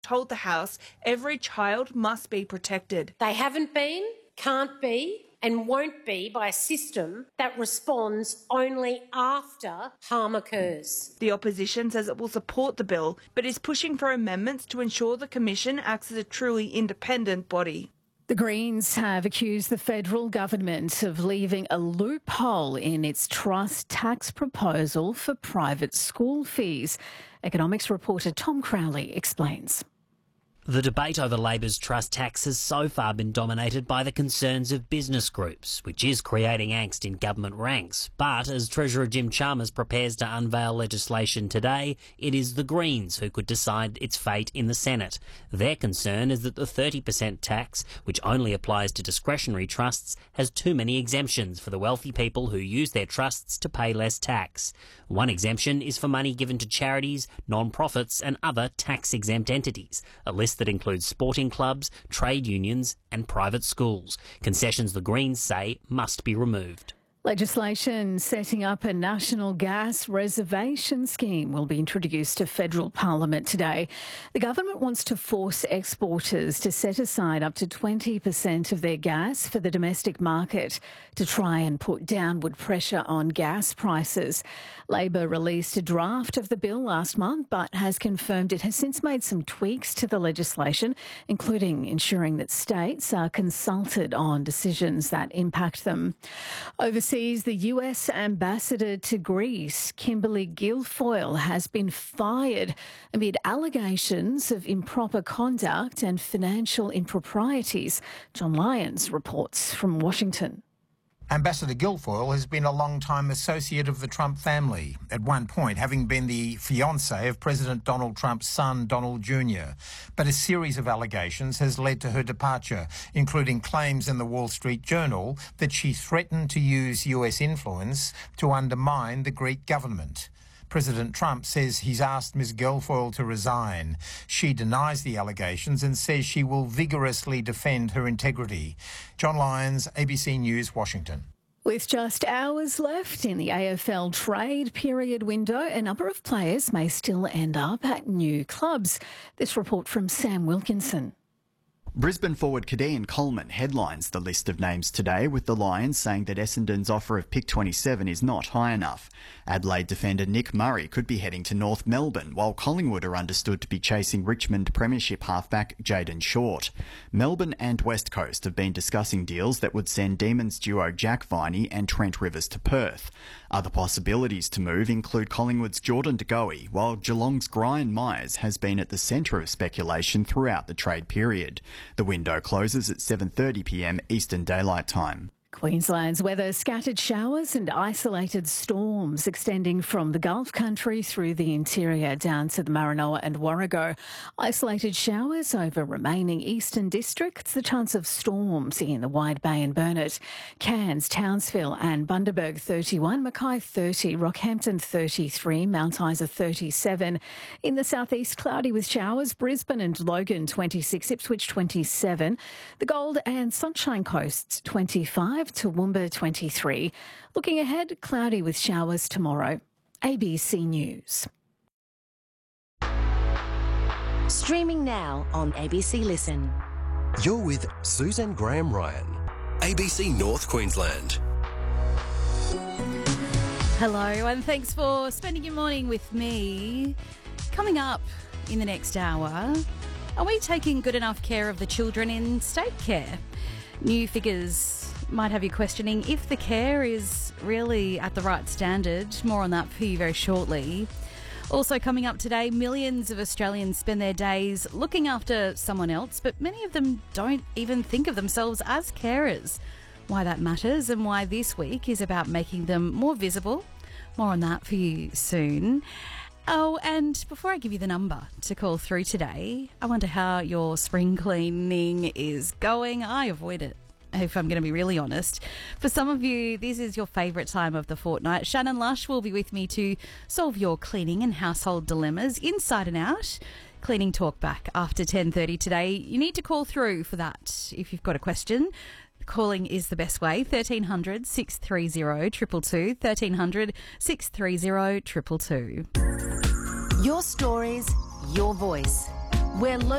told the House every child must be protected. They haven't been, can't be, and won't be by a system that responds only after harm occurs. The opposition says it will support the bill, but is pushing for amendments to ensure the Commission acts as a truly independent body. The Greens have accused the federal government of leaving a loophole in its trust tax proposal for private school fees. Economics reporter Tom Crowley explains. The debate over Labor's trust tax has so far been dominated by the concerns of business groups, which is creating angst in government ranks. But as Treasurer Jim Chalmers prepares to unveil legislation today, it is the Greens who could decide its fate in the Senate. Their concern is that the 30% tax, which only applies to discretionary trusts, has too many exemptions for the wealthy people who use their trusts to pay less tax. One exemption is for money given to charities, non-profits and other tax-exempt entities, a list that includes sporting clubs, trade unions and private schools. Concessions the Greens say must be removed. Legislation setting up a national gas reservation scheme will be introduced to federal parliament today. The government wants to force exporters to set aside up to 20% of their gas for the domestic market to try and put downward pressure on gas prices. Labor released a draft of the bill last month but has confirmed it has since made some tweaks to the legislation, including ensuring that states are consulted on decisions that impact them. Overseas, the US ambassador to Greece, Kimberly Guilfoyle, has been fired amid allegations of improper conduct and financial improprieties. John Lyons reports from Washington. Ambassador Guilfoyle has been a long-time associate of the Trump family, at one point having been the fiancée of President Donald Trump's son, Donald Jr. But a series of allegations has led to her departure, including claims in the Wall Street Journal that she threatened to use US influence to undermine the Greek government. President Trump says he's asked Ms. Guilfoyle to resign. She denies the allegations and says she will vigorously defend her integrity. John Lyons, ABC News, Washington. With just hours left in the AFL trade period window, a number of players may still end up at new clubs. This report from Sam Wilkinson. Brisbane forward Kadeem Coleman headlines the list of names today, with the Lions saying that Essendon's offer of pick 27 is not high enough. Adelaide defender Nick Murray could be heading to North Melbourne, while Collingwood are understood to be chasing Richmond Premiership halfback Jayden Short. Melbourne and West Coast have been discussing deals that would send Demons duo Jack Viney and Trent Rivers to Perth. Other possibilities to move include Collingwood's Jordan De Goey, while Geelong's Brian Myers has been at the centre of speculation throughout the trade period. The window closes at 7:30pm Eastern Daylight Time. Queensland's weather: scattered showers and isolated storms extending from the Gulf country through the interior down to the Maranoa and Warrego. Isolated showers over remaining eastern districts. The chance of storms in the Wide Bay and Burnett. Cairns, Townsville and Bundaberg 31, Mackay 30, Rockhampton 33, Mount Isa 37. In the southeast, cloudy with showers. Brisbane and Logan 26, Ipswich 27. The Gold and Sunshine Coasts 25. Toowoomba 23. Looking ahead, cloudy with showers tomorrow. ABC News. Streaming now on ABC Listen. You're with Susan Graham Ryan, ABC North Queensland. Hello and thanks for spending your morning with me. Coming up in the next hour, are we taking good enough care of the children in state care? New figures might have you questioning if the care is really at the right standard. More on that for you very shortly. Also coming up today, millions of Australians spend their days looking after someone else, but many of them don't even think of themselves as carers. Why that matters and why this week is about making them more visible. More on that for you soon. Oh, and before I give you the number to call through today, I wonder how your spring cleaning is going. I avoid it, if I'm going to be really honest. For some of you, this is your favourite time of the fortnight. Shannon Lush will be with me to solve your cleaning and household dilemmas inside and out. Cleaning talk back after 10:30 today. You need to call through for that if you've got a question. Calling is the best way. 1300 630 222. 1300 630 222. Your stories, your voice. We're